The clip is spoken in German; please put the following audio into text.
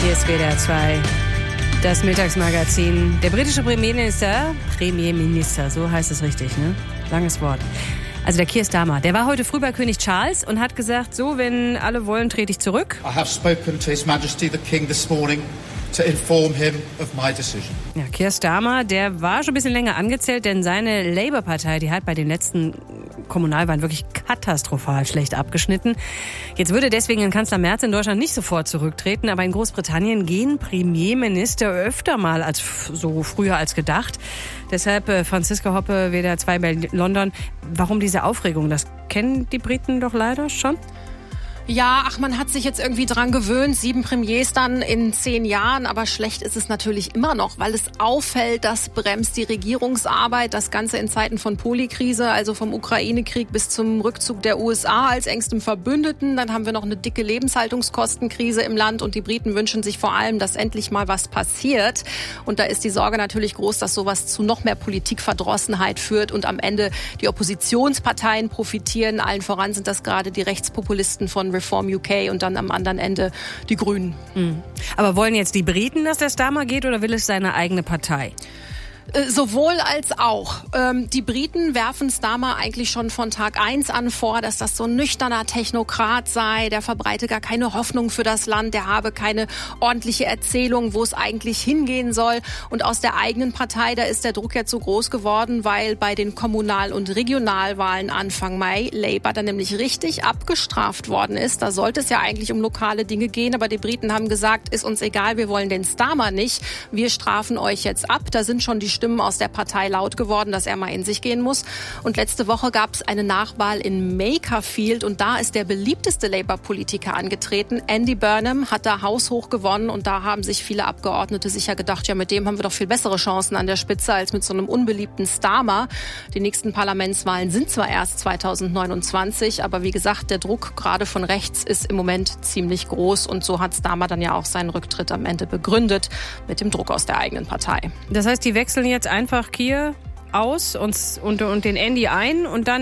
Hier ist WDR 2, das Mittagsmagazin. Der britische Premierminister, so heißt es richtig, ne? Langes Wort. Also der Keir Starmer, der war heute früh bei König Charles und hat gesagt, so, wenn alle wollen, trete ich zurück. I have spoken to His Majesty the King this morning to inform him of my decision. Ja, Keir Starmer, der war schon ein bisschen länger angezählt, denn seine Labour-Partei, die hat bei den letzten Kommunalwahlen wirklich katastrophal schlecht abgeschnitten. Jetzt würde deswegen Kanzler Merz in Deutschland nicht sofort zurücktreten, aber in Großbritannien gehen Premierminister öfter mal als so früher als gedacht. Deshalb Franziska Hoppe, WDR 2 bei London. Warum diese Aufregung? Das kennen die Briten doch leider schon. Ja, man hat sich jetzt irgendwie dran gewöhnt, 7 Premiers dann in 10 Jahren, aber schlecht ist es natürlich immer noch, weil es auffällt, das bremst die Regierungsarbeit, das Ganze in Zeiten von Polikrise, also vom Ukraine-Krieg bis zum Rückzug der USA als engstem Verbündeten. Dann haben wir noch eine dicke Lebenshaltungskostenkrise im Land und die Briten wünschen sich vor allem, dass endlich mal was passiert. Und da ist die Sorge natürlich groß, dass sowas zu noch mehr Politikverdrossenheit führt und am Ende die Oppositionsparteien profitieren. Allen voran sind das gerade die Rechtspopulisten von Reform UK und dann am anderen Ende die Grünen. Aber wollen jetzt die Briten, dass der Starmer geht, oder will es seine eigene Partei? Sowohl als auch. Die Briten werfen Starmer eigentlich schon von Tag 1 an vor, dass das so ein nüchterner Technokrat sei, der verbreite gar keine Hoffnung für das Land, der habe keine ordentliche Erzählung, wo es eigentlich hingehen soll. Und aus der eigenen Partei, da ist der Druck jetzt so groß geworden, weil bei den Kommunal- und Regionalwahlen Anfang Mai Labour dann nämlich richtig abgestraft worden ist. Da sollte es ja eigentlich um lokale Dinge gehen, aber die Briten haben gesagt, ist uns egal, wir wollen den Starmer nicht. Wir strafen euch jetzt ab. Da sind schon die Stimmen aus der Partei laut geworden, dass er mal in sich gehen muss. Und letzte Woche gab es eine Nachwahl in Makerfield und da ist der beliebteste Labour-Politiker angetreten. Andy Burnham hat da haushoch gewonnen und da haben sich viele Abgeordnete sicher gedacht, ja, mit dem haben wir doch viel bessere Chancen an der Spitze als mit so einem unbeliebten Starmer. Die nächsten Parlamentswahlen sind zwar erst 2029, aber wie gesagt, der Druck gerade von rechts ist im Moment ziemlich groß und so hat Starmer dann ja auch seinen Rücktritt am Ende begründet mit dem Druck aus der eigenen Partei. Das heißt, die wechseln jetzt einfach Keir aus und den Andy ein und dann